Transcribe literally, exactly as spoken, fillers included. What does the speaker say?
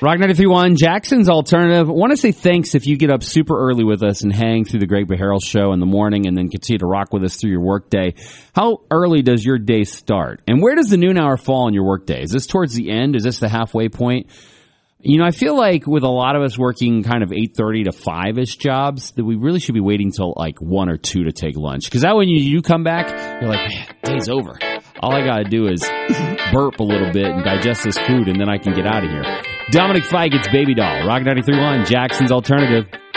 Rock ninety-three point one, Jackson's Alternative. I want to say thanks if you get up super early with us and hang through the Greg Beharrell show in the morning and then continue to rock with us through your workday. How early does your day start? And where does the noon hour fall in your workday? Is this towards the end? Is this the halfway point? You know, I feel like with a lot of us working kind of eight thirty to five-ish jobs, that we really should be waiting till like one or two to take lunch. Because that when you, you come back, you're like, man, day's over. All I got to do is burp a little bit and digest this food, and then I can get out of here. Dominic Fike, it's Baby Doll. Rock ninety-three point one, Jackson's Alternative.